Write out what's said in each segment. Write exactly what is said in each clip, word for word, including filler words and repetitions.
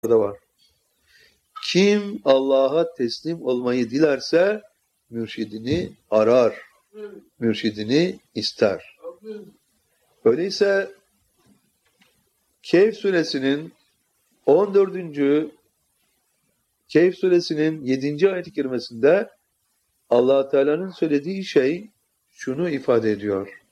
da var. Kim Allah'a teslim olmayı dilerse mürşidini arar, mürşidini ister. Öyleyse Kehf suresinin on dördüncü Kehf suresinin yedinci ayet-i kerimesinde Allah Teala'nın söylediği şey şunu ifade ediyor.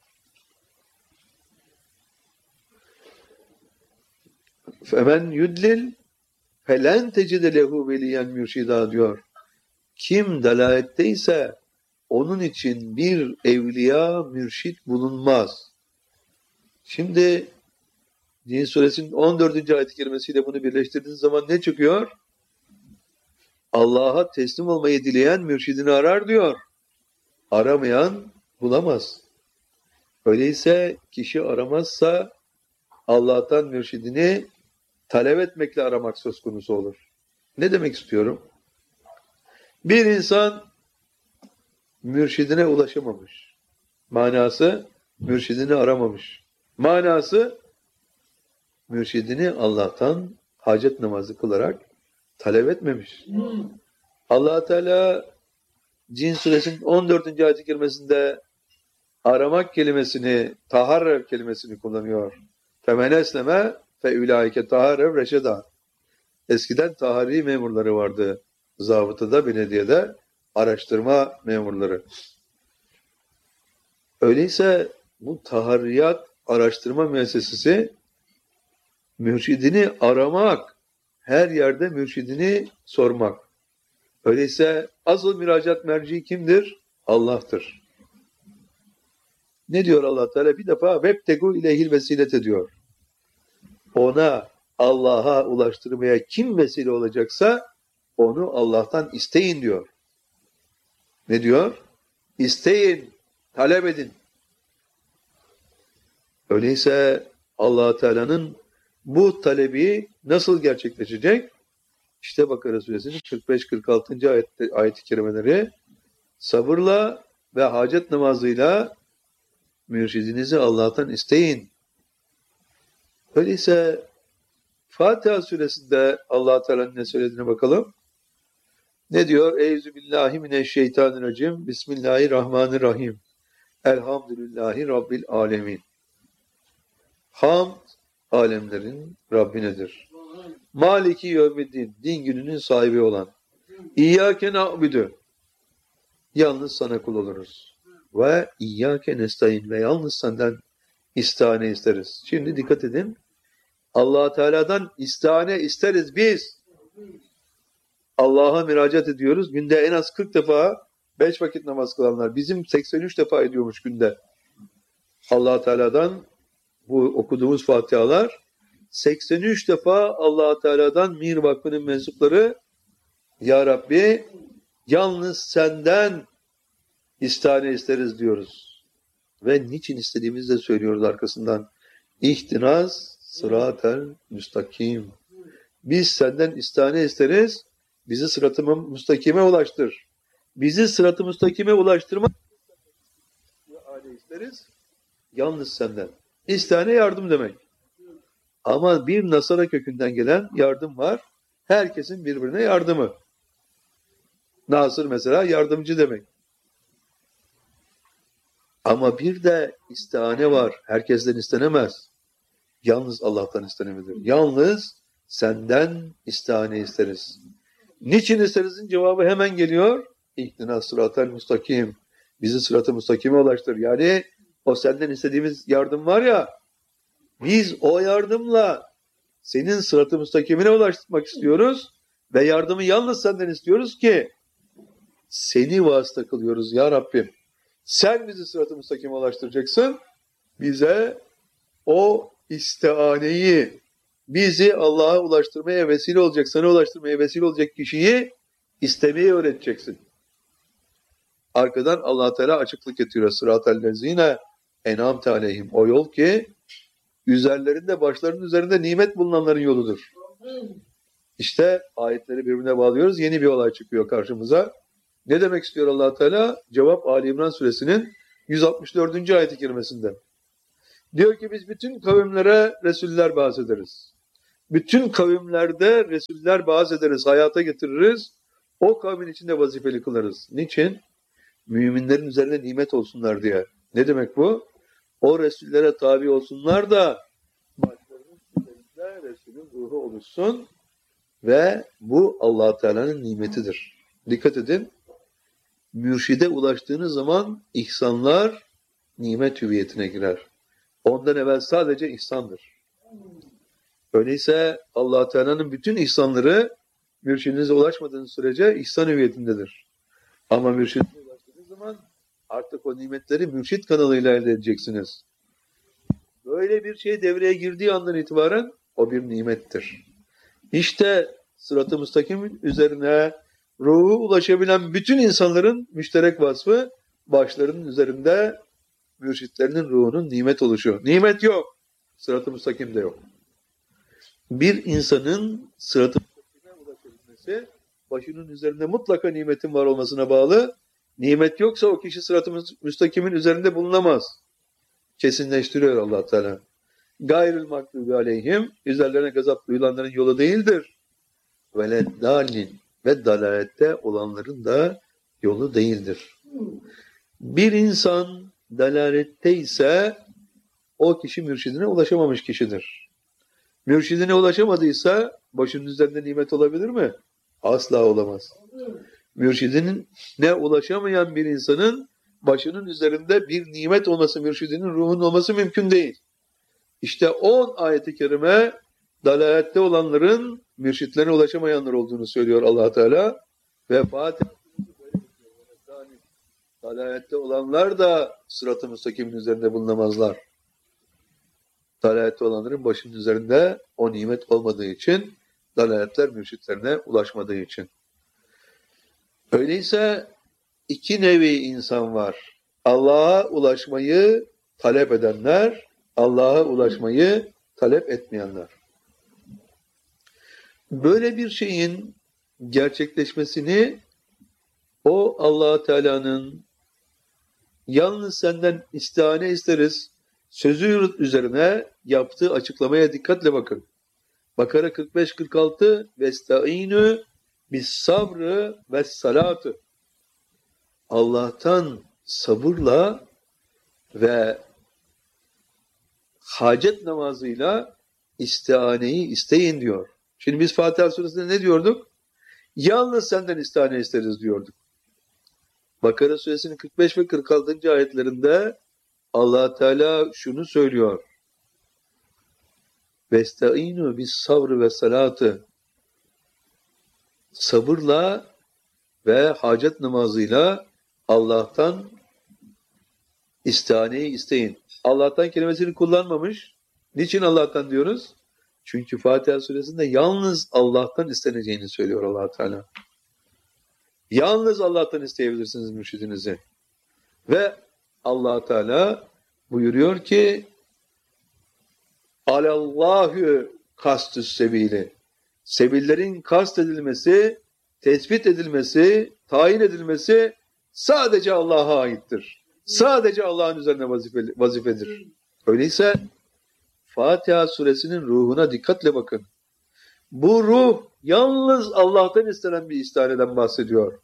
Femen yudlil felen tecide lehu veliyen mürşida diyor. Kim dalaletteyse onun için bir evliya mürşit bulunmaz. Şimdi Din suresinin on dördüncü ayet-i kerimesiyle bunu birleştirdiğiniz zaman ne çıkıyor? Allah'a teslim olmayı dileyen mürşidini arar diyor. Aramayan bulamaz. Öyleyse kişi aramazsa Allah'tan mürşidini talep etmekle aramak söz konusu olur. Ne demek istiyorum? Bir insan mürşidine ulaşamamış. Manası mürşidini aramamış. Manası mürşidini Allah'tan hacet namazı kılarak talep etmemiş. Hmm. Allah Teala Cin suresinin on dördüncü ayet-i kerimesinde aramak kelimesini, taharrev kelimesini kullanıyor. Femen esleme fe ulaike taharrev reşeda. Eskiden tahari memurları vardı. Zabıtada, belediyede araştırma memurları. Öyleyse bu taharriyat araştırma müessesesi mürşidini aramak, her yerde mürşidini sormak. Öyleyse asıl müracaat merci kimdir? Allah'tır. Ne diyor Allah Teala? Bir defa vebtegu ileyhil vesilete diyor. Ona, Allah'a ulaştırmaya kim vesile olacaksa onu Allah'tan isteyin diyor. Ne diyor? İsteyin, talep edin. Öyleyse Allah Teala'nın bu talebi nasıl gerçekleşecek? İşte Bakara suresinin kırk beş kırk altıncı ayet, ayet-i kerimeleri sabırla ve hacet namazıyla mürşidinizi Allah'tan isteyin. Öyleyse Fatiha suresinde Allah Teala'nın ne söylediğine bakalım. Ne diyor? Euzubillahimineşşeytanirracim. Bismillahirrahmanirrahim. Elhamdülillahi Rabbil alemin. Hamd alemlerin Rabbinedir. Maliki yevmiddin, din gününün sahibi olan. İyyâke na'budu, yalnız sana kul oluruz. Ve iyyâke nestaîn, ve yalnız senden istihane isteriz. Şimdi dikkat edin. Allah Teala'dan istihane isteriz biz. Allah'a müracaat ediyoruz. Günde en az kırk defa beş vakit namaz kılanlar. Bizim seksen üç defa ediyormuş günde. Allah Teala'dan bu okuduğumuz fatihalar seksen üç defa Allah Teala'dan Mir Vakfı'nın mensupları Ya Rabbi yalnız senden istihane isteriz diyoruz. Ve niçin istediğimizi de söylüyoruz arkasından. İhtinaz sıratel müstakim. Biz senden istihane isteriz, bizi sırat-ı müstakime ulaştır. Bizi sırat-ı müstakime ulaştırmak isteriz, yalnız senden. İstihane yardım demek. Ama bir Nasara kökünden gelen yardım var. Herkesin birbirine yardımı. Nasır mesela yardımcı demek. Ama bir de istihane var. Herkesten istenemez. Yalnız Allah'tan istenebilir. Yalnız senden istihane isteriz. Niçin isterizin cevabı hemen geliyor. İhtina sıratel müstakim. Bizi sırat-ı müstakime ulaştır. Yani o senden istediğimiz yardım var ya, biz o yardımla senin sırat-ı müstakimine ulaştırmak istiyoruz ve yardımı yalnız senden istiyoruz ki seni vasıta kılıyoruz ya Rabbim. Sen bizi sırat-ı müstakime ulaştıracaksın. Bize o istihaneyi, bizi Allah'a ulaştırmaya vesile olacak, sana ulaştırmaya vesile olacak kişiyi istemeyi öğreteceksin. Arkadan Allah Teala açıklık getiriyor. Sırat-ellezine en'amte aleyhim. O yol ki üzerlerinde, başlarının üzerinde nimet bulunanların yoludur. İşte ayetleri birbirine bağlıyoruz. Yeni bir olay çıkıyor karşımıza. Ne demek istiyor Allah Teala? Cevap Ali İmran suresinin yüz altmış dördüncü ayet-i kerimesinde. Diyor ki biz bütün kavimlere Resuller bahsederiz. Bütün kavimlerde Resuller vaaz ederiz, hayata getiririz. O kavmin içinde vazifeli kılarız. Niçin? Müminlerin üzerine nimet olsunlar diye. Ne demek bu? O Resullere tabi olsunlar da başlarının üzerinde Resulün ruhu oluşsun ve bu Allah Teala'nın nimetidir. Dikkat edin. Mürşide ulaştığınız zaman ihsanlar nimet hüviyetine girer. Ondan evvel sadece ihsandır. Öyleyse Allah Teala'nın bütün ihsanları mürşidinize ulaşmadığınız sürece ihsan hüviyetindedir. Ama mürşidinize ulaştığınız zaman artık o nimetleri mürşid kanalıyla elde edeceksiniz. Böyle bir şey devreye girdiği andan itibaren o bir nimettir. İşte sırat-ı müstakim üzerine ruhu ulaşabilen bütün insanların müşterek vasfı başlarının üzerinde mürşitlerinin ruhunun nimet oluşu. Nimet yok. Sırat-ı müstakim de yok. Bir insanın sırat-ı müstakime ulaşabilmesi başının üzerinde mutlaka nimetin var olmasına bağlı. Nimet yoksa o kişi sırat-ı müstakimin üzerinde bulunamaz. Kesinleştiriyor Allah Teala. Gayrül mağdubi aleyhim, üzerlerine gazap duyulanların yolu değildir. Veleddallin, ve dalalette olanların da yolu değildir. Bir insan dalalette ise o kişi mürşidine ulaşamamış kişidir. Mürşidine ulaşamadıysa başının üzerinde nimet olabilir mi? Asla olamaz. Mürşidinin ne ulaşamayan bir insanın başının üzerinde bir nimet olması, mürşidinin ruhunun olması mümkün değil. İşte on ayet-i kerime dalalette olanların mürşitlerine ulaşamayanlar olduğunu söylüyor Allah Teala ve Fatiha dalalette olanlar da sırat-ı müstakimin üzerinde bulunamazlar. Dalalette olanların başının üzerinde o nimet olmadığı için, dalaletler mürşitlerine ulaşmadığı için. Öyleyse iki nevi insan var. Allah'a ulaşmayı talep edenler, Allah'a ulaşmayı talep etmeyenler. Böyle bir şeyin gerçekleşmesini o Allah Teala'nın yalnız senden istihane isteriz sözü üzerine yaptığı açıklamaya dikkatle bakın. Bakara kırk beş kırk altı vestaînü bis sabrı ve salatı. Allah'tan sabırla ve hacet namazıyla istihaneyi isteyin diyor. Şimdi biz Fatiha suresinde ne diyorduk? Yalnız senden istihane isteriz diyorduk. Bakara suresinin kırk beş ve kırk altıncı ayetlerinde Allah Teala şunu söylüyor. Vestaînü bis sabrı ve salatı. Sabırla ve hacet namazıyla Allah'tan istihaneyi isteyin. Allah'tan kelimesini kullanmamış. Niçin Allah'tan diyoruz? Çünkü Fatiha suresinde yalnız Allah'tan isteneceğini söylüyor Allah Teala. Yalnız Allah'tan isteyebilirsiniz mürşidinizi. Ve Allah Teala buyuruyor ki Alallahü kastüs sebili. Sebillerin kast edilmesi, tespit edilmesi, tayin edilmesi sadece Allah'a aittir. Sadece Allah'ın üzerine vazifeli, vazifedir. Öyleyse Fatiha suresinin ruhuna dikkatle bakın. Bu ruh yalnız Allah'tan istenen bir istihaneden bahsediyor.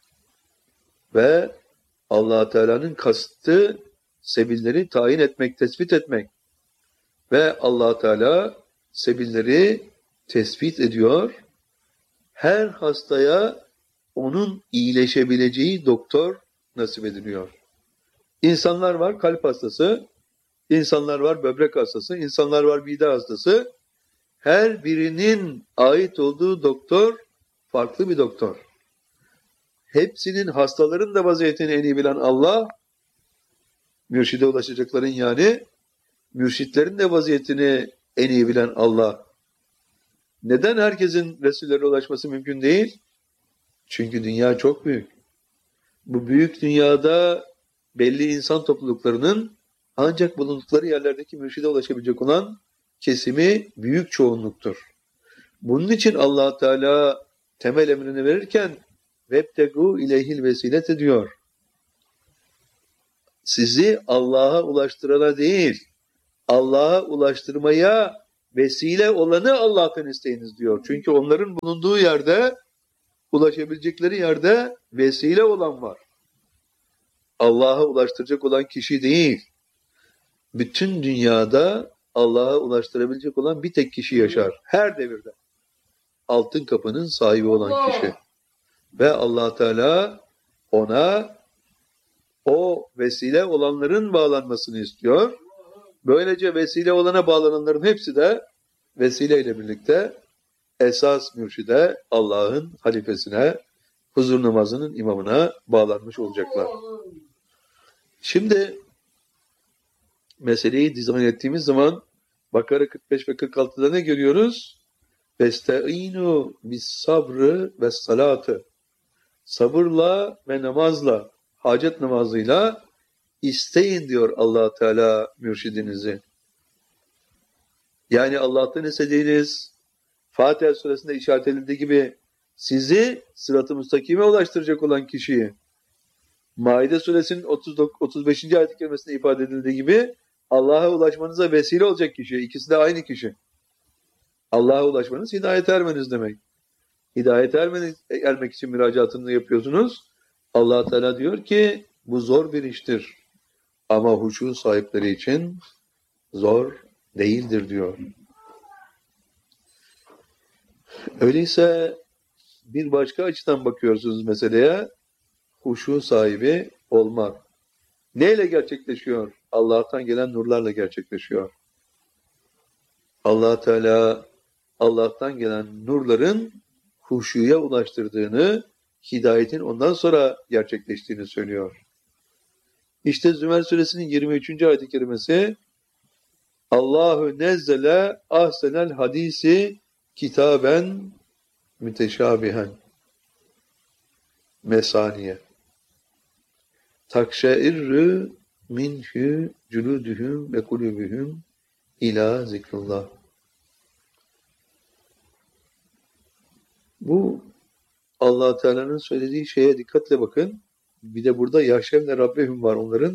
Ve Allah Teala'nın kastı sebilleri tayin etmek, tespit etmek. Ve Allah Teala sebilleri tespit ediyor. Her hastaya onun iyileşebileceği doktor nasip ediliyor. İnsanlar var kalp hastası, insanlar var böbrek hastası, insanlar var mide hastası. Her birinin ait olduğu doktor farklı bir doktor. Hepsinin hastaların da vaziyetini en iyi bilen Allah, mürşide ulaşacakların yani, mürşitlerin de vaziyetini en iyi bilen Allah. Neden herkesin Resullere ulaşması mümkün değil? Çünkü dünya çok büyük. Bu büyük dünyada belli insan topluluklarının ancak bulundukları yerlerdeki mürşide ulaşabilecek olan kesimi büyük çoğunluktur. Bunun için Allah Teala temel emrini verirken vebtegu ileyhil vesilet ediyor. Sizi Allah'a ulaştırana değil, Allah'a ulaştırmaya vesile olanı Allah'tan isteyiniz diyor. Çünkü onların bulunduğu yerde, ulaşabilecekleri yerde vesile olan var. Allah'a ulaştıracak olan kişi değil. Bütün dünyada Allah'a ulaştırabilecek olan bir tek kişi yaşar. Her devirde. Altın kapının sahibi olan kişi. Ve Allah Teala ona o vesile olanların bağlanmasını istiyor. Böylece vesile olana bağlananların hepsi de vesileyle birlikte esas mürşide, Allah'ın halifesine, huzur namazının imamına bağlanmış olacaklar. Şimdi meseleyi dizayn ettiğimiz zaman Bakara kırk beş ve kırk altıda ne görüyoruz? Vestaînû bis sabrı ve salatı. Sabırla ve namazla, hacet namazıyla isteyin diyor Allah Teala mürşidinizi. Yani Allah'tan istediğiniz, Fatiha suresinde işaret edildiği gibi sizi sırat-ı müstakime ulaştıracak olan kişiyi, Maide suresinin otuz dokuz, otuz beşinci ayet-i kerimesinde ifade edildiği gibi Allah'a ulaşmanıza vesile olacak kişi. İkisi de aynı kişi. Allah'a ulaşmanız hidayete ermeniz demek. Hidayete ermeniz, ermek için müracaatını yapıyorsunuz. Allah Teala diyor ki bu zor bir iştir. Ama huşu sahipleri için zor değildir diyor. Öyleyse bir başka açıdan bakıyorsunuz meseleye. Huşu sahibi olmak. Neyle gerçekleşiyor? Allah'tan gelen nurlarla gerçekleşiyor. Allah Teala Allah'tan gelen nurların huşuya ulaştırdığını, hidayetin ondan sonra gerçekleştiğini söylüyor. İşte Zümer suresinin yirmi üçüncü ayet-i kerimesi Allahu nezzele ahsenel hadisi kitaben müteşabihen mesaniye takşeirrü minhü cülüdühüm ve kulübühüm ila zikrullah. Bu Allah Teala'nın söylediği şeye dikkatle bakın. Bir de burada yaşemle Rabbihim var onların.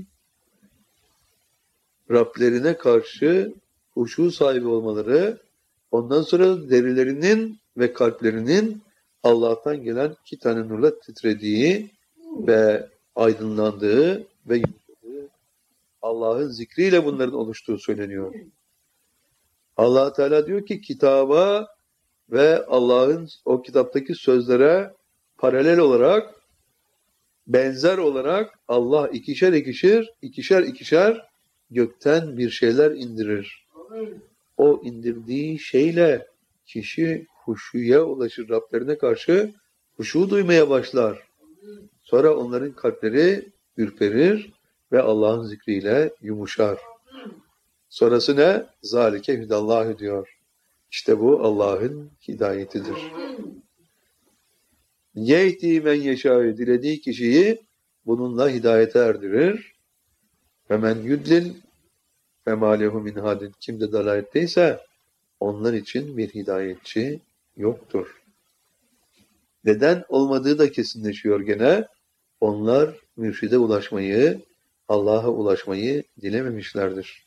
Rablerine karşı huşu sahibi olmaları, ondan sonra derilerinin ve kalplerinin Allah'tan gelen iki tane nurla titrediği ve aydınlandığı ve yumuşadığı, Allah'ın zikriyle bunların oluştuğu söyleniyor. Allah Teala diyor ki kitaba ve Allah'ın o kitaptaki sözlere paralel olarak, benzer olarak Allah ikişer ikişer, ikişer ikişer gökten bir şeyler indirir. O indirdiği şeyle kişi huşuya ulaşır. Rablerine karşı huşu duymaya başlar. Sonra onların kalpleri ürperir ve Allah'ın zikriyle yumuşar. Sonrası ne? Zalike hüdallahü diyor. İşte bu Allah'ın hidayetidir. Yehdi men yeşâ'yı dilediği kişiyi bununla hidayete erdirir. Ve men yudlil ve mâlehu min hadin. Kim de dalaletteyse onlar için bir hidayetçi yoktur. Neden olmadığı da kesinleşiyor gene. Onlar mürşide ulaşmayı, Allah'a ulaşmayı dilememişlerdir.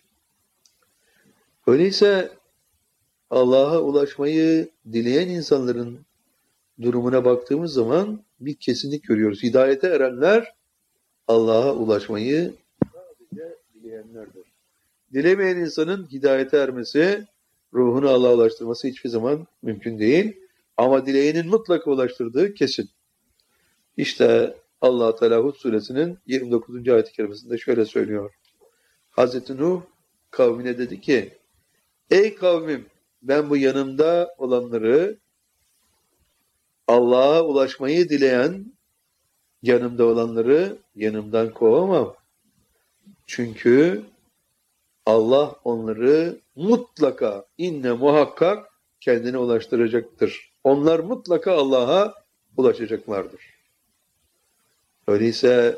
Öyleyse Allah'a ulaşmayı dileyen insanların durumuna baktığımız zaman bir kesinlik görüyoruz. Hidayete erenler Allah'a ulaşmayı sadece dileyenlerdir. Dilemeyen insanın hidayete ermesi, ruhunu Allah'a ulaştırması hiçbir zaman mümkün değil. Ama dileyenin mutlaka ulaştırdığı kesin. İşte Allah Teala Hud suresinin yirmi dokuzuncu ayet-i kerimesinde şöyle söylüyor. Hazreti Nuh kavmine dedi ki, ey kavmim, ben bu yanımda olanları Allah'a ulaşmayı dileyen yanımda olanları yanımdan kovamam. Çünkü Allah onları mutlaka, inne muhakkak kendine ulaştıracaktır. Onlar mutlaka Allah'a ulaşacaklardır. Öyleyse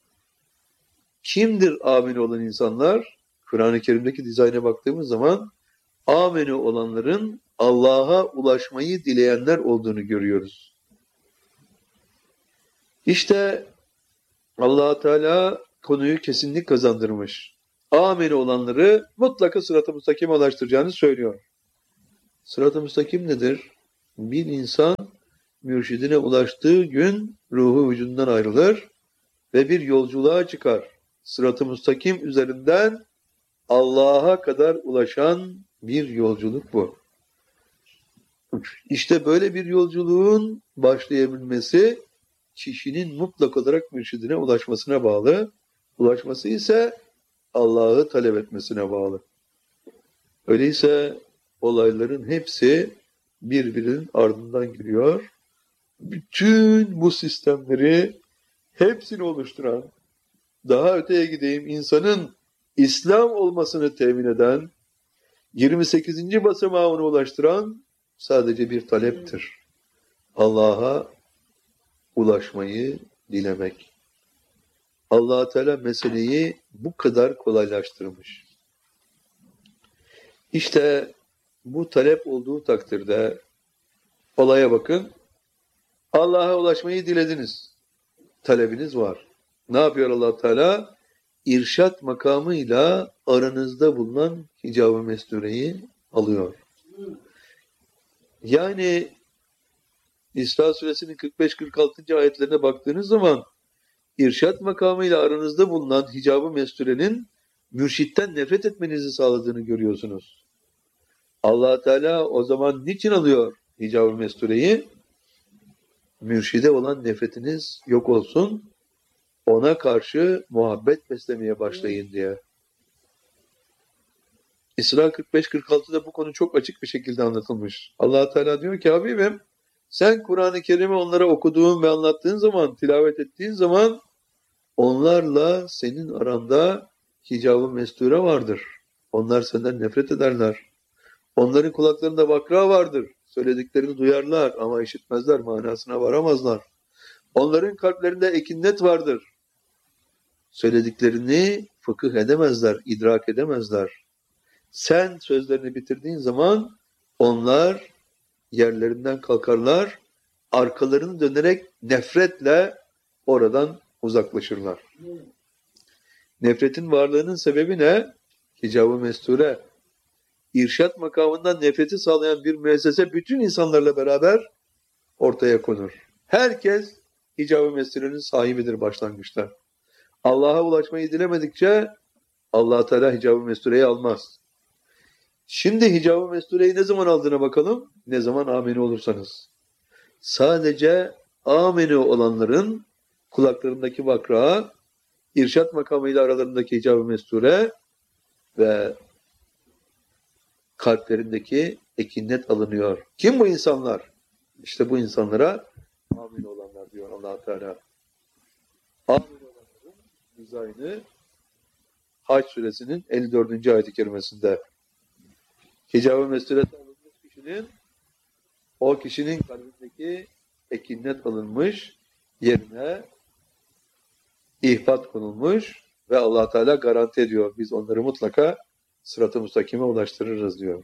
kimdir amin olan insanlar? Kur'an-ı Kerim'deki dizayna baktığımız zaman ameni olanların Allah'a ulaşmayı dileyenler olduğunu görüyoruz. İşte Allah Teala konuyu kesinlik kazandırmış. Ameni olanları mutlaka sırat-ı müstakime ulaştıracağını söylüyor. Sırat-ı müstakim nedir? Bir insan mürşidine ulaştığı gün ruhu vücudundan ayrılır ve bir yolculuğa çıkar. Sırat-ı müstakim üzerinden Allah'a kadar ulaşan bir yolculuk bu. İşte böyle bir yolculuğun başlayabilmesi kişinin mutlak olarak mürşidine ulaşmasına bağlı. Ulaşması ise Allah'ı talep etmesine bağlı. Öyleyse olayların hepsi birbirinin ardından giriyor. Bütün bu sistemleri hepsini oluşturan, daha öteye gideyim, insanın İslam olmasını temin eden, yirmi sekizinci basamağına ulaştıran sadece bir taleptir. Allah'a ulaşmayı dilemek. Allah Teala meseleyi bu kadar kolaylaştırmış. İşte bu talep olduğu takdirde olaya bakın. Allah'a ulaşmayı dilediniz. Talebiniz var. Ne yapıyor Allah Teala? İrşat makamıyla aranızda bulunan hicab-ı mestureyi alıyor. Yani İsra suresinin kırk beş kırk altıncı ayetlerine baktığınız zaman irşat makamıyla aranızda bulunan hicab-ı mesturenin mürşitten nefret etmenizi sağladığını görüyorsunuz. Allah Teala o zaman niçin alıyor hicab-ı mestureyi? Mürşide olan nefretiniz yok olsun, ona karşı muhabbet beslemeye başlayın diye. İsra kırk beş kırk altıda bu konu çok açık bir şekilde anlatılmış. Allah Teala diyor ki Habibim, sen Kur'an-ı Kerim'i onlara okuduğun ve anlattığın zaman, tilavet ettiğin zaman onlarla senin aranda hicab-ı mesture vardır. Onlar senden nefret ederler. Onların kulaklarında vakra vardır. Söylediklerini duyarlar ama işitmezler, manasına varamazlar. Onların kalplerinde ekinnet vardır. Söylediklerini fıkıh edemezler, idrak edemezler. Sen sözlerini bitirdiğin zaman onlar yerlerinden kalkarlar, arkalarını dönerek nefretle oradan uzaklaşırlar. Nefretin varlığının sebebi ne? Hicab-ı mesture. İrşat makamından nefreti sağlayan bir müessese bütün insanlarla beraber ortaya konur. Herkes hicab-ı mesturenin sahibidir başlangıçta. Allah'a ulaşmayı dilemedikçe Allah Teala hicab-ı mestureyi almaz. Şimdi hicab-ı mestureyi ne zaman aldığına bakalım. Ne zaman ameni olursanız. Sadece ameni olanların kulaklarındaki vakra, irşat makamıyla aralarındaki hicab-ı mesture ve kalplerindeki ekinnet alınıyor. Kim bu insanlar? İşte bu insanlara amin olanlar diyor Allah Teala. Amin olanların dizaynı Hac suresinin elli dördüncü ayet-i kerimesinde. Hicab-ı mesuresi alınmış kişinin, o kişinin kalbindeki ekinnet alınmış, yerine ihfat konulmuş ve Allah Teala garanti ediyor. Biz onları mutlaka sırat-ı müstakime ulaştırırız diyor.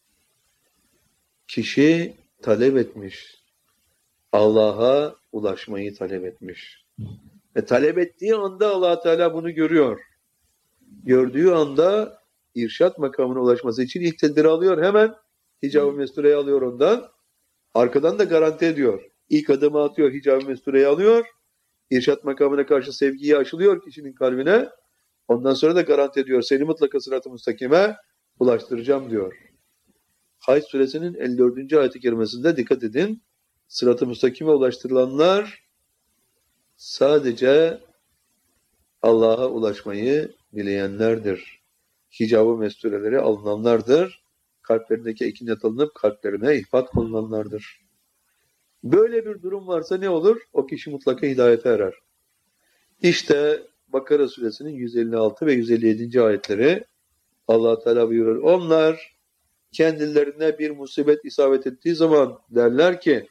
Kişi talep etmiş. Allah'a ulaşmayı talep etmiş. Ve talep ettiği anda Allah Teala bunu görüyor. Gördüğü anda irşat makamına ulaşması için ilk tedbiri alıyor. Hemen hicab-ı mestureyi alıyor ondan. Arkadan da garanti ediyor. İlk adımı atıyor, hicab-ı mestureyi alıyor. İrşat makamına karşı sevgiyi aşılıyor kişinin kalbine. Ondan sonra da garanti ediyor. Seni mutlaka sırat-ı müstakime ulaştıracağım diyor. Hac suresinin elli dördüncü ayet-i kerimesinde dikkat edin. Sırat-ı müstakime ulaştırılanlar sadece Allah'a ulaşmayı dileyenlerdir. Hicab-ı mestureleri alınanlardır. Kalplerindeki ekinnet alınıp kalplerine ihfat konulanlardır. Böyle bir durum varsa ne olur? O kişi mutlaka hidayete erer. İşte Bakara suresinin yüz elli altı ve yüz elli yedinci ayetleri Allah Teala buyurur. Onlar kendilerine bir musibet isabet ettiği zaman derler ki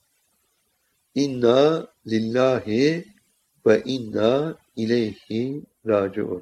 İnna lillahi ve inna ileyhi raciun.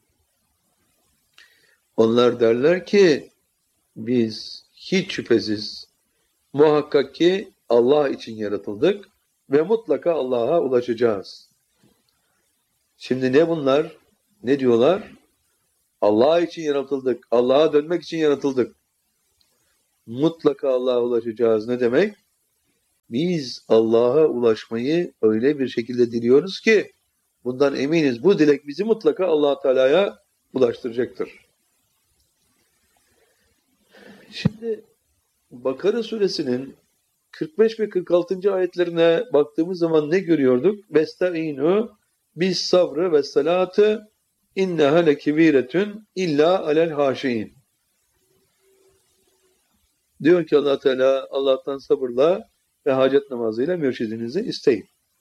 Onlar derler ki biz hiç şüphesiz muhakkak ki Allah için yaratıldık ve mutlaka Allah'a ulaşacağız. Şimdi ne bunlar? Ne diyorlar? Allah için yaratıldık. Allah'a dönmek için yaratıldık. Mutlaka Allah'a ulaşacağız ne demek? Biz Allah'a ulaşmayı öyle bir şekilde diliyoruz ki bundan eminiz. Bu dilek bizi mutlaka Allah Teala'ya ulaştıracaktır. Şimdi Bakara suresinin kırk beş ve kırk altıncı ayetlerine baktığımız zaman ne görüyorduk? Vestaînû bis sabrı ve salatı inneha lekebiretun illa alel haşiin. Diyor ki Allah Teala, Allah'tan sabırla ve hacet namazıyla mürşidinizi isteyin.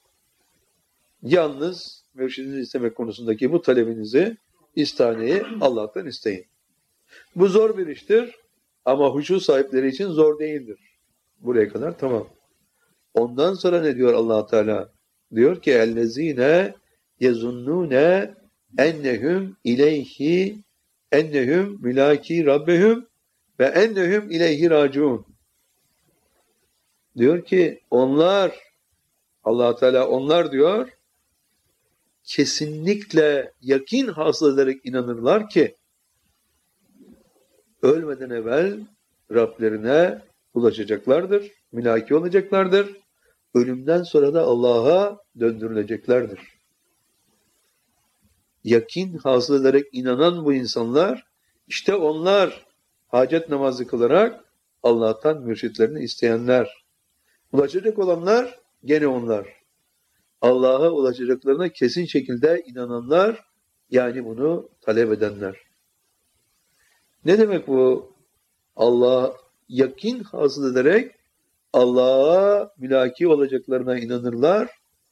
Yalnız mürşidinizi istemek konusundaki bu talebinizi, istaneyi Allah'tan isteyin. Bu zor bir iştir ama huşu sahipleri için zor değildir. Buraya kadar tamam. Ondan sonra ne diyor Allah Teala? Diyor ki ellezine yezunnune ennehum ileyhi ennehum mülaki rabbehum ve ennehum ileyhi raciun. Diyor ki onlar, Allah Teala onlar diyor, kesinlikle yakin hasıl ederek inanırlar ki ölmeden evvel Rablerine ulaşacaklardır, mülaki olacaklardır. Ölümden sonra da Allah'a döndürüleceklerdir. Yakin hasıl ederek inanan bu insanlar, işte onlar hacet namazı kılarak Allah'tan mürşitlerini isteyenler. Ulaşacak olanlar gene onlar. Allah'a ulaşacaklarına kesin şekilde inananlar, yani bunu talep edenler. Ne demek bu? Allah yakin hasıl ederek Allah'a mülaki olacaklarına inanırlar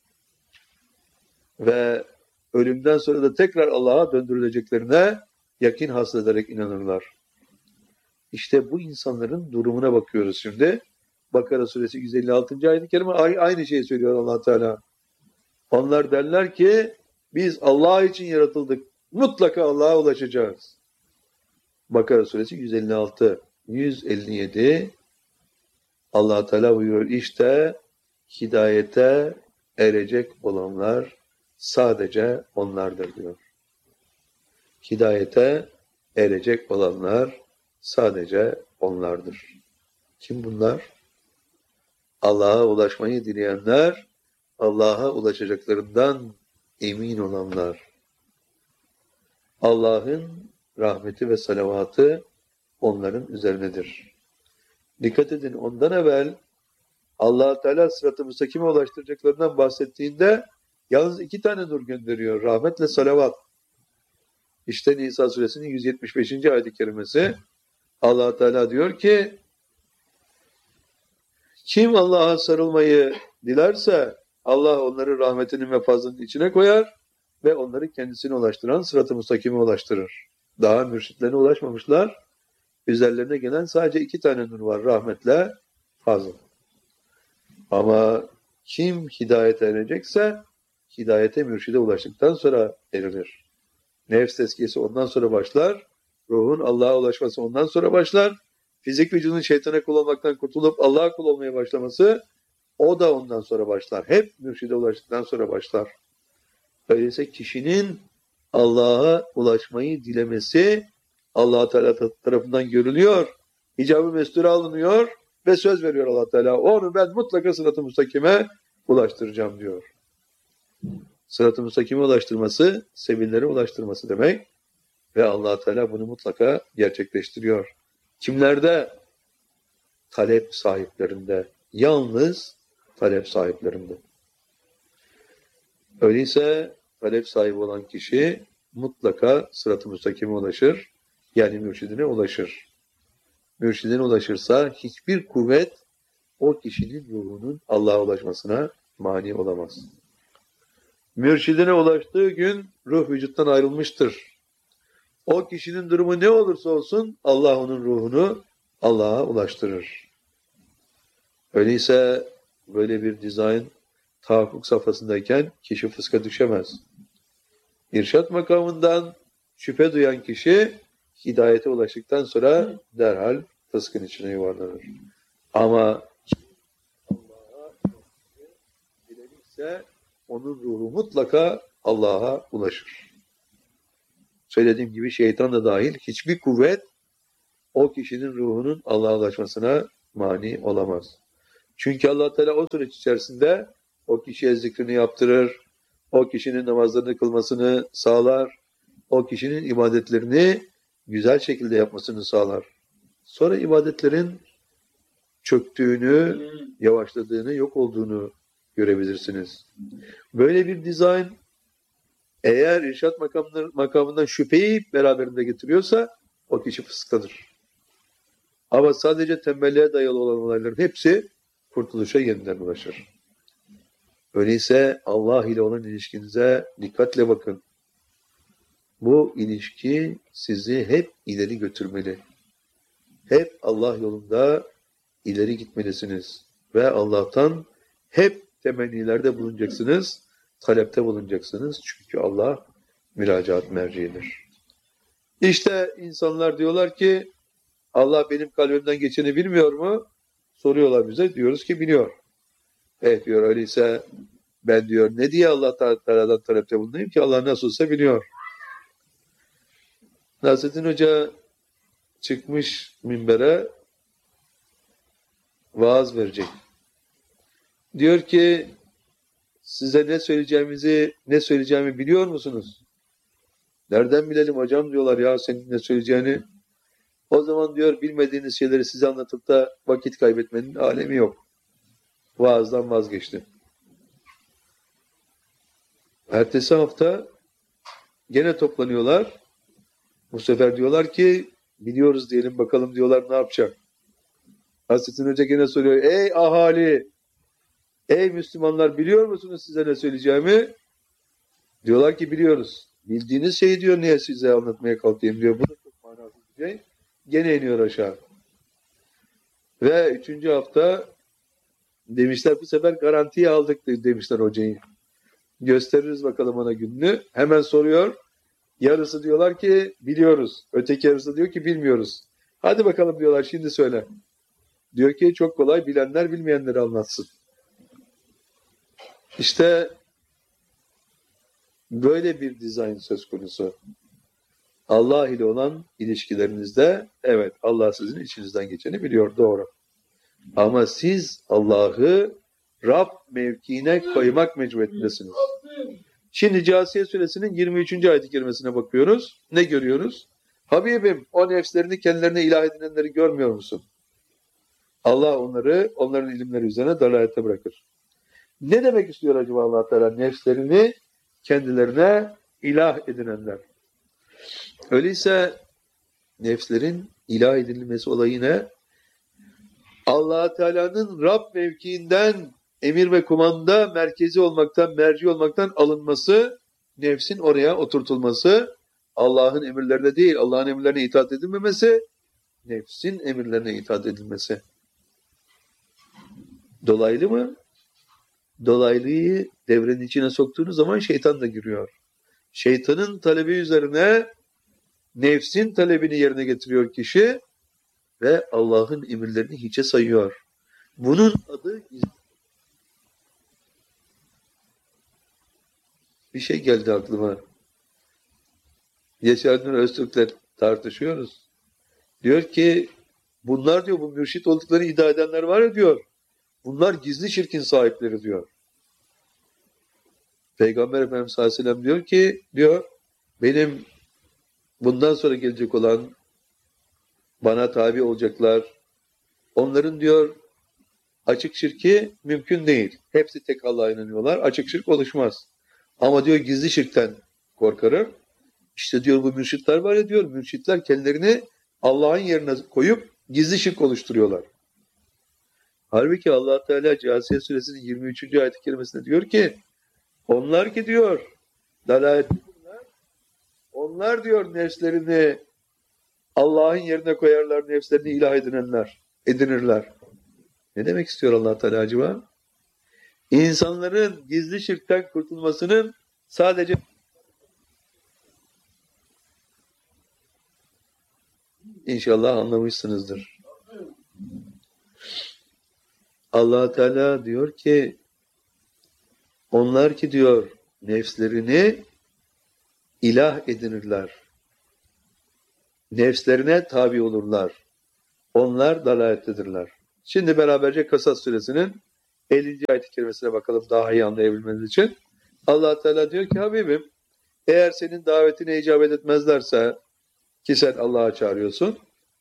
ve ölümden sonra da tekrar Allah'a döndürüleceklerine yakin hasıl ederek inanırlar. İşte bu insanların durumuna bakıyoruz şimdi. Bakara suresi yüz elli altıncı ayet-i kerime aynı şeyi söylüyor Allah Teala. Onlar derler ki biz Allah için yaratıldık. Mutlaka Allah'a ulaşacağız. Bakara suresi yüz elli altı yüz elli yedi Allah Teala buyuruyor, işte hidayete erecek olanlar sadece onlardır diyor. Hidayete erecek olanlar sadece onlardır. Kim bunlar? Allah'a ulaşmayı dileyenler, Allah'a ulaşacaklarından emin olanlar. Allah'ın rahmeti ve salavatı onların üzerinedir. Dikkat edin, ondan evvel Allah Teala sırat-ı müstakime ulaştıracaklarından bahsettiğinde yalnız iki tane nur gönderiyor. Rahmetle salavat. İşte Nisa suresinin yüz yetmiş beşinci ayet-i kerimesi. Allah Teala diyor ki kim Allah'a sarılmayı dilerse Allah onları rahmetinin ve fazlının içine koyar ve onları kendisine ulaştıran sırat-ı müstakime ulaştırır. Daha mürşitlerine ulaşmamışlar. Üzerlerine gelen sadece iki tane nur var. Rahmetle fazla. Ama kim hidayete erecekse hidayete, mürşide ulaştıktan sonra erilir. Nefs tezkiyesi ondan sonra başlar. Ruhun Allah'a ulaşması ondan sonra başlar. Fizik vücudun şeytana kul olmaktan kurtulup Allah'a kul olmaya başlaması o da ondan sonra başlar. Hep mürşide ulaştıktan sonra başlar. Öyleyse kişinin Allah'a ulaşmayı dilemesi Allah Teala tarafından görülüyor. İcab-ı mesture alınıyor ve söz veriyor Allah Teala. Onu ben mutlaka sırat-ı müstakime ulaştıracağım diyor. Sırat-ı müstakime ulaştırması, sebilleri ulaştırması demek. Ve Allah Teala bunu mutlaka gerçekleştiriyor. Kimlerde? Talep sahiplerinde. Yalnız talep sahiplerinde. Öyleyse talep sahibi olan kişi mutlaka sırat-ı müstakime ulaşır. Yani mürşidine ulaşır. Mürşidine ulaşırsa hiçbir kuvvet o kişinin ruhunun Allah'a ulaşmasına mani olamaz. Mürşidine ulaştığı gün ruh vücuttan ayrılmıştır. O kişinin durumu ne olursa olsun Allah onun ruhunu Allah'a ulaştırır. Öyleyse böyle bir dizayn tahakkuk safhasındayken kişi fıska düşemez. İrşad makamından şüphe duyan kişi hidayete ulaştıktan sonra derhal fıskın içine yuvarlanır. Ama Allah'a dilenirse onun ruhu mutlaka Allah'a ulaşır. Söylediğim gibi şeytan da dahil hiçbir kuvvet o kişinin ruhunun Allah'a ulaşmasına mani olamaz. Çünkü Allah Teala o süreç içerisinde o kişiye zikrini yaptırır, o kişinin namazlarını kılmasını sağlar, o kişinin ibadetlerini güzel şekilde yapmasını sağlar. Sonra ibadetlerin çöktüğünü, yavaşladığını, yok olduğunu görebilirsiniz. Böyle bir dizayn eğer irşat makamından şüpheyi beraberinde getiriyorsa o kişi fısklanır. Ama sadece tembelliğe dayalı olan olayların hepsi kurtuluşa yeniden ulaşır. Öyleyse Allah ile olan ilişkinize dikkatle bakın. Bu ilişki sizi hep ileri götürmeli. Hep Allah yolunda ileri gitmelisiniz. Ve Allah'tan hep temennilerde bulunacaksınız, talepte bulunacaksınız. Çünkü Allah müracaat merciidir. İşte insanlar diyorlar ki Allah benim kalbimden geçeni bilmiyor mu? Soruyorlar bize. Diyoruz ki biliyor. Evet diyor, öyleyse ben diyor ne diye Allah Teala'dan talepte bulunayım ki Allah nasıl olsa biliyor. Nasrettin Hoca çıkmış minbere vaaz verecek. Diyor ki size ne söyleyeceğimizi, ne söyleyeceğimi biliyor musunuz? Nereden bilelim hocam diyorlar ya senin ne söyleyeceğini. O zaman diyor bilmediğiniz şeyleri size anlatıp da vakit kaybetmenin alemi yok. Vaazdan vazgeçti. Ertesi hafta gene toplanıyorlar. Bu sefer diyorlar ki biliyoruz diyelim bakalım diyorlar ne yapacak. Nasrettin Hoca gene soruyor. Ey ahali, ey Müslümanlar biliyor musunuz size ne söyleyeceğimi? Diyorlar ki biliyoruz. Bildiğiniz şeyi diyor niye size anlatmaya kalkayım diyor. Bu da çok manasız bir şey. Gene iniyor aşağı. Ve üçüncü hafta demişler bu sefer garantiye aldık demişler hocayı. Gösteririz bakalım ona gününü. Hemen soruyor. Yarısı diyorlar ki biliyoruz. Öteki yarısı diyor ki bilmiyoruz. Hadi bakalım diyorlar şimdi söyle. Diyor ki çok kolay bilenler bilmeyenleri anlatsın. İşte böyle bir dizayn söz konusu. Allah ile olan ilişkilerinizde evet Allah sizin içinizden geçeni biliyor doğru. Ama siz Allah'ı Rab mevkiine koymak mecburiyetindesiniz. Şimdi Câsiye Suresinin yirmi üçüncü ayet-i kerimesine bakıyoruz. Ne görüyoruz? Habibim o nefslerini kendilerine ilah edinenleri görmüyor musun? Allah onları onların ilimleri üzerine dalalete bırakır. Ne demek istiyor acaba Allah Teala nefslerini kendilerine ilah edinenler? Öyleyse nefslerin ilah edilmesi olayı ne? Allah Teala'nın Rab mevkiinden emir ve kumanda merkezi olmaktan, merci olmaktan alınması, nefsin oraya oturtulması, Allah'ın emirlerine değil, Allah'ın emirlerine itaat edilmemesi, nefsin emirlerine itaat edilmesi. Dolaylı mı? Dolaylıyı devrenin içine soktuğunuz zaman şeytan da giriyor. Şeytanın talebi üzerine nefsin talebini yerine getiriyor kişi ve Allah'ın emirlerini hiçe sayıyor. Bunun adı bir şey geldi aklıma. Yaşar Nur Öztürk'le tartışıyoruz. Diyor ki bunlar diyor bu mürşit oldukları iddia edenler var ya diyor. Bunlar gizli şirkin sahipleri diyor. Peygamber Efendimiz sallallahu aleyhi ve sellem diyor ki diyor benim bundan sonra gelecek olan bana tabi olacaklar. Onların diyor açık şirki mümkün değil. Hepsi tek Allah'a inanıyorlar. Açık şirk oluşmaz. Ama diyor gizli şirkten korkarım. İşte diyor bu mürşitler var ya diyor. Mürşitler kendilerini Allah'ın yerine koyup gizli şirk oluşturuyorlar. Halbuki Allah Teala Câsiye Suresinin yirmi üçüncü ayet-i kerimesinde diyor ki onlar ki diyor dalaletli bunlar. Onlar diyor nefslerini Allah'ın yerine koyarlar, nefslerini ilah edinenler, edinirler. Ne demek istiyor Allah Teala acaba? İnsanların gizli şirkten kurtulmasının sadece İnşallah anlamışsınızdır. Allah Teala diyor ki onlar ki diyor nefslerini ilah edinirler. Nefslerine tabi olurlar. Onlar dalalettedirler. Şimdi beraberce Kasas suresinin ellinci ayet-i kerimesine bakalım daha iyi anlayabilmeniz için. Allah Teala diyor ki Habibim, eğer senin davetine icabet etmezlerse, ki sen Allah'a çağırıyorsun,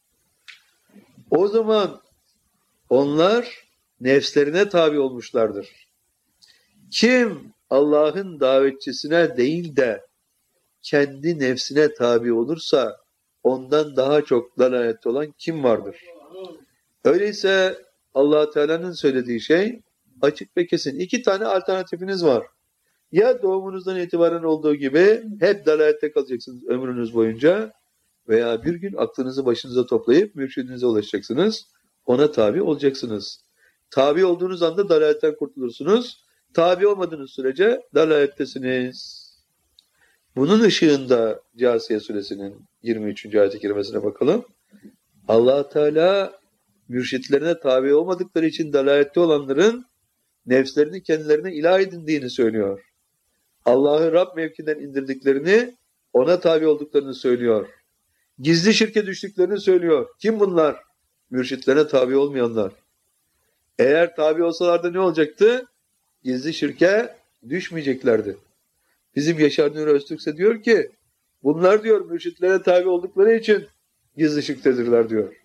o zaman onlar nefslerine tabi olmuşlardır. Kim Allah'ın davetçisine değil de kendi nefsine tabi olursa ondan daha çok dalalette olan kim vardır? Öyleyse Allah Teala'nın söylediği şey açık ve kesin. İki tane alternatifiniz var. Ya doğumunuzdan itibaren olduğu gibi hep dalalette kalacaksınız ömrünüz boyunca veya bir gün aklınızı başınıza toplayıp mürşidinize ulaşacaksınız. Ona tabi olacaksınız. Tabi olduğunuz anda dalaletten kurtulursunuz. Tabi olmadığınız sürece dalalettesiniz. Bunun ışığında Câsiye suresinin yirmi üçüncü ayet-i kerimesine bakalım. Allah Teala mürşitlerine tabi olmadıkları için dalalette olanların nefslerini kendilerine ilah edindiğini söylüyor. Allah'ı Rab mevkinden indirdiklerini, ona tabi olduklarını söylüyor. Gizli şirke düştüklerini söylüyor. Kim bunlar? Mürşitlerine tabi olmayanlar. Eğer tabi olsalardı ne olacaktı? Gizli şirke düşmeyeceklerdi. Bizim Yaşar Nuri Öztürkse diyor ki, bunlar diyor mürşitlere tabi oldukları için gizli şirktedirler diyor.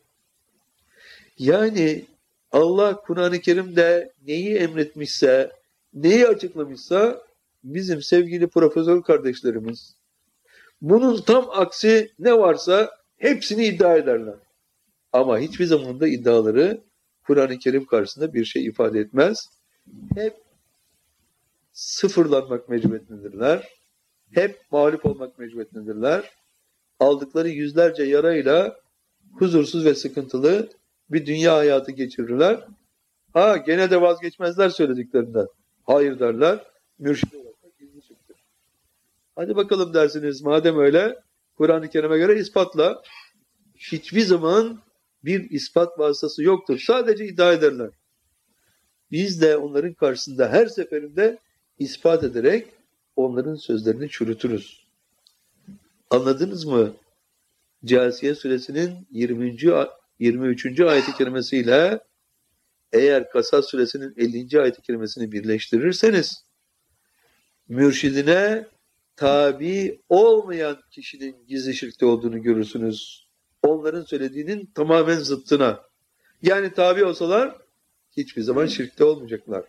Yani Allah Kur'an-ı Kerim'de neyi emretmişse, neyi açıklamışsa bizim sevgili profesör kardeşlerimiz bunun tam aksi ne varsa hepsini iddia ederler. Ama hiçbir zaman da iddiaları Kur'an-ı Kerim karşısında bir şey ifade etmez. Hep sıfırlanmak mecburiyetindedirler. Hep mağlup olmak mecburiyetindedirler. Aldıkları yüzlerce yarayla huzursuz ve sıkıntılı bir dünya hayatı geçirirler. Ha gene de vazgeçmezler söylediklerinden. Hayır derler. Mürşide ulaşmak gizli çıktır. Hadi bakalım dersiniz. Madem öyle Kur'an-ı Kerim'e göre ispatla. Hiçbir zaman bir ispat vasıtası yoktur. Sadece iddia ederler. Biz de onların karşısında her seferinde ispat ederek onların sözlerini çürütürüz. Anladınız mı? Câsiye suresinin yirmi üçüncü ayet-i kerimesiyle eğer Kasas suresinin ellinci ayet-i kerimesini birleştirirseniz mürşidine tabi olmayan kişinin gizli şirkte olduğunu görürsünüz. Onların söylediğinin tamamen zıttına. Yani tabi olsalar hiçbir zaman şirkte olmayacaklar.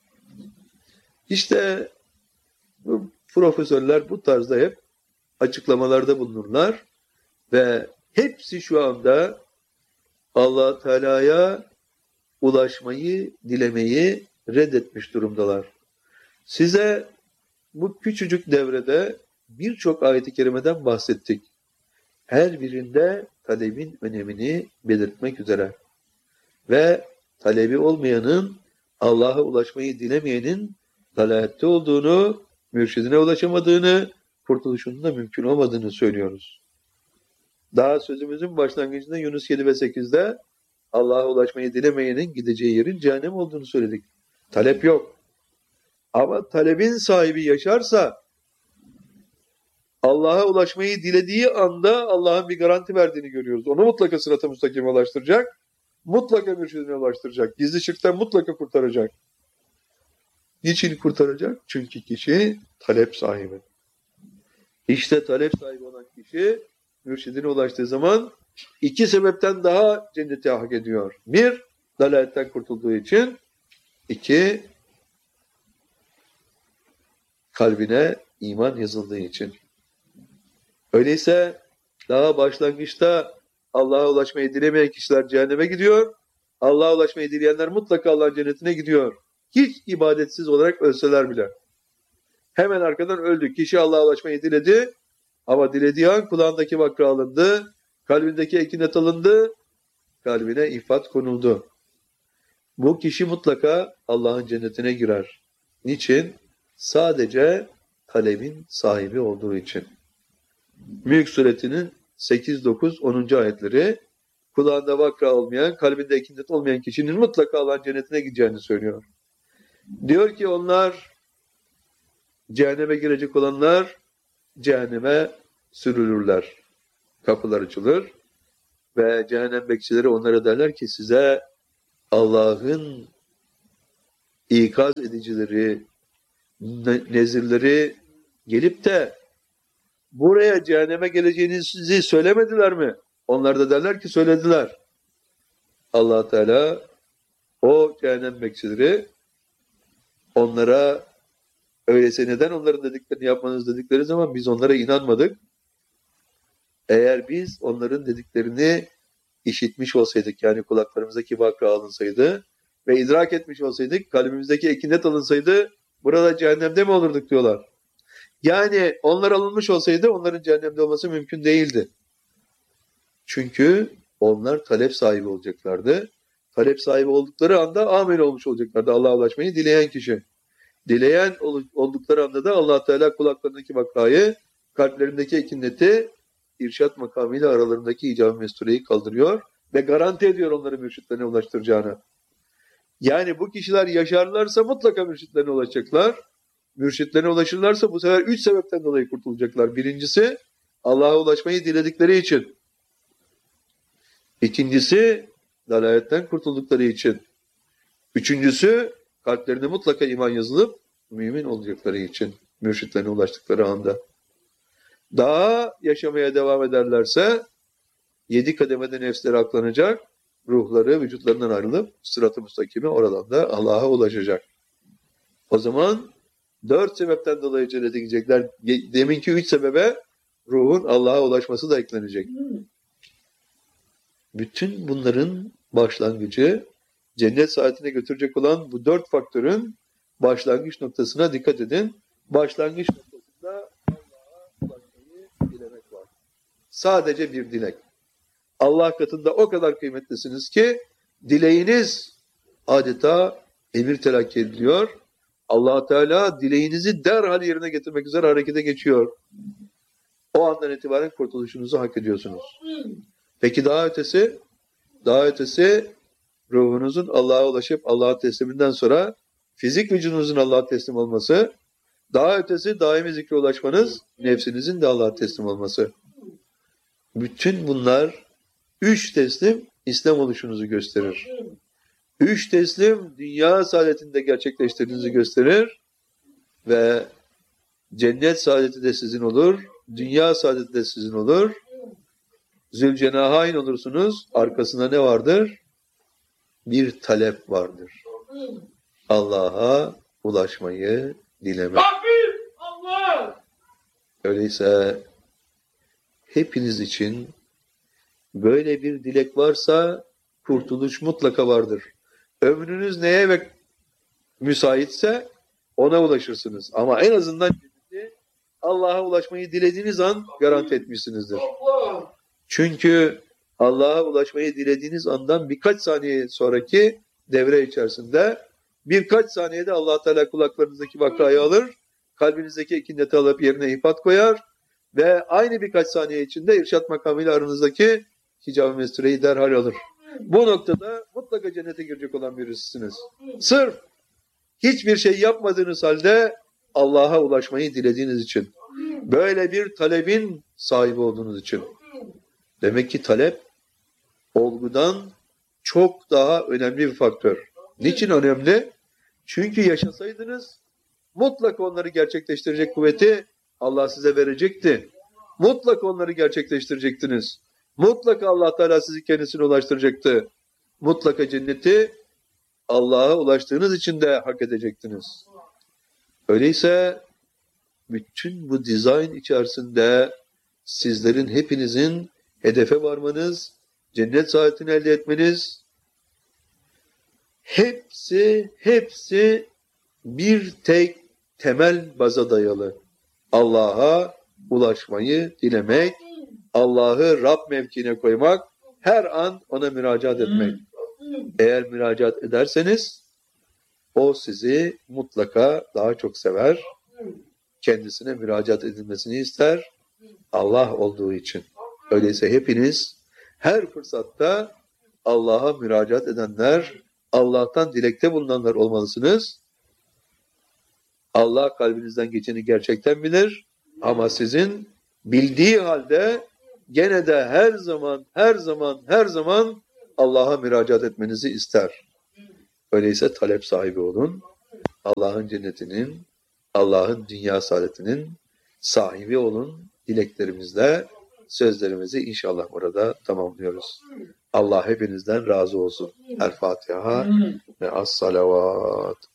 İşte bu profesörler bu tarzda hep açıklamalarda bulunurlar ve hepsi şu anda Allah Teala'ya ulaşmayı, dilemeyi reddetmiş durumdalar. Size bu küçücük devrede birçok ayet-i kerimeden bahsettik. Her birinde talebin önemini belirtmek üzere ve talebi olmayanın, Allah'a ulaşmayı dilemeyenin dalalette olduğunu, mürşidine ulaşamadığını, kurtuluşunun da mümkün olmadığını söylüyoruz. Daha sözümüzün başlangıcında Yunus yedi ve sekizde Allah'a ulaşmayı dilemeyenin gideceği yerin cehennem olduğunu söyledik. Talep yok. Ama talebin sahibi yaşarsa Allah'a ulaşmayı dilediği anda Allah'ın bir garanti verdiğini görüyoruz. Onu mutlaka sırat-ı müstakime ulaştıracak. Mutlaka mürşidine ulaştıracak. Gizli şirkten mutlaka kurtaracak. Niçin kurtaracak? Çünkü kişi talep sahibi. İşte talep sahibi olan kişi mürşidine ulaştığı zaman iki sebepten daha cenneti hak ediyor. Bir, dalaletten kurtulduğu için. İki, kalbine iman yazıldığı için. Öyleyse daha başlangıçta Allah'a ulaşmayı dilemeyen kişiler cehenneme gidiyor. Allah'a ulaşmayı dileyenler mutlaka Allah'ın cennetine gidiyor. Hiç ibadetsiz olarak ölseler bile. Hemen arkadan öldü. Kişi Allah'a ulaşmayı diledi ama dilediği an kulağındaki vakra alındı, kalbindeki ekinet alındı, kalbine ifat konuldu. Bu kişi mutlaka Allah'ın cennetine girer. Niçin? Sadece talebin sahibi olduğu için. Mülk suretinin sekiz, dokuz, onuncu ayetleri kulağında vakra olmayan, kalbinde ekinet olmayan kişinin mutlaka Allah'ın cennetine gideceğini söylüyor. Diyor ki onlar, cehenneme girecek olanlar cehenneme sürülürler. Kapılar açılır. Ve cehennem bekçileri onlara derler ki size Allah'ın ikaz edicileri, nezirleri gelip de buraya cehenneme geleceğinizi söylemediler mi? Onlar da derler ki söylediler. Allah Teala o cehennem bekçileri onlara öyleyse neden onların dediklerini yapmanız dedikleri zaman biz onlara inanmadık. Eğer biz onların dediklerini işitmiş olsaydık, yani kulaklarımızdaki vakra alınsaydı ve idrak etmiş olsaydık, kalbimizdeki ekinet alınsaydı burada cehennemde mi olurduk diyorlar. Yani onlar alınmış olsaydı onların cehennemde olması mümkün değildi. Çünkü onlar talep sahibi olacaklardı. Talep sahibi oldukları anda amel olmuş olacaklardı. Allah'a ulaşmayı dileyen kişi. Dileyen oldukları anda da Allah Teala kulaklarındaki vakrayı, kalplerindeki ekineti, irşat makamıyla aralarındaki icab-ı mestureyi kaldırıyor ve garanti ediyor onları mürşitlerine ulaştıracağını. Yani bu kişiler yaşarlarsa mutlaka mürşitlerine ulaşacaklar. Mürşitlerine ulaşırlarsa bu sefer üç sebepten dolayı kurtulacaklar. Birincisi Allah'a ulaşmayı diledikleri için. İkincisi dalaletten kurtuldukları için. Üçüncüsü kalplerine mutlaka iman yazılıp mümin olacakları için. Mürşitlerine ulaştıkları anda. Daha yaşamaya devam ederlerse yedi kademede nefsleri aklanacak, ruhları vücutlarından ayrılıp sırat-ı müstakime oradan da Allah'a ulaşacak. O zaman dört sebepten dolayı cennete gidecekler. Deminki üç sebebe ruhun Allah'a ulaşması da eklenecek. Bütün bunların başlangıcı cennet saadetine götürecek olan bu dört faktörün başlangıç noktasına dikkat edin. Başlangıç noktasında Allah'a ulaşmayı dilemek var. Sadece bir dilek. Allah katında o kadar kıymetlisiniz ki dileğiniz adeta emir telakki ediliyor. Allah Teala dileğinizi derhal yerine getirmek üzere harekete geçiyor. O andan itibaren kurtuluşunuzu hak ediyorsunuz. Peki daha ötesi? Daha ötesi ruhunuzun Allah'a ulaşıp Allah'a tesliminden sonra fizik vücudunuzun Allah'a teslim olması, daha ötesi daimi zikre ulaşmanız, nefsinizin de Allah'a teslim olması. Bütün bunlar üç teslim İslam oluşunuzu gösterir. Üç teslim dünya saadetinde gerçekleştirdiğinizi gösterir ve cennet saadeti de sizin olur, dünya saadeti de sizin olur. Zülcenahayn olursunuz, arkasında ne vardır? Bir talep vardır. Allah'a ulaşmayı dilemek. Allah! Öyleyse hepiniz için böyle bir dilek varsa kurtuluş mutlaka vardır. Ömrünüz neye ve müsaitse ona ulaşırsınız. Ama en azından Allah'a ulaşmayı dilediğiniz an garanti etmişsinizdir. Çünkü Allah'a ulaşmayı dilediğiniz andan birkaç saniye sonraki devre içerisinde birkaç saniyede Allah Teala kulaklarınızdaki vakrayı alır, kalbinizdeki ekineti alıp yerine ifat koyar ve aynı birkaç saniye içinde irşat makamıyla aranızdaki hicab-ı mestureyi derhal alır. Bu noktada mutlaka cennete girecek olan birisiniz. Sırf hiçbir şey yapmadığınız halde Allah'a ulaşmayı dilediğiniz için. Böyle bir talebin sahibi olduğunuz için. Demek ki talep olgudan çok daha önemli bir faktör. Niçin önemli? Çünkü yaşasaydınız mutlaka onları gerçekleştirecek kuvveti Allah size verecekti. Mutlaka onları gerçekleştirecektiniz. Mutlaka Allah Teala sizi kendisine ulaştıracaktı. Mutlaka cenneti Allah'a ulaştığınız için de hak edecektiniz. Öyleyse bütün bu dizayn içerisinde sizlerin hepinizin hedefe varmanız, cennet saadetini elde etmeniz, hepsi, hepsi bir tek temel baza dayalı. Allah'a ulaşmayı dilemek, Allah'ı Rab mevkine koymak, her an ona müracaat etmek. Eğer müracaat ederseniz, o sizi mutlaka daha çok sever, kendisine müracaat edilmesini ister, Allah olduğu için. Öyleyse hepiniz her fırsatta Allah'a müracaat edenler, Allah'tan dilekte bulunanlar olmalısınız. Allah kalbinizden geçeni gerçekten bilir ama sizin bildiği halde gene de her zaman, her zaman, her zaman Allah'a müracaat etmenizi ister. Öyleyse talep sahibi olun. Allah'ın cennetinin, Allah'ın dünya saadetinin sahibi olun. Dileklerimizle sözlerimizi inşallah burada tamamlıyoruz. Allah hepinizden razı olsun. El Fatiha ve as-salavat.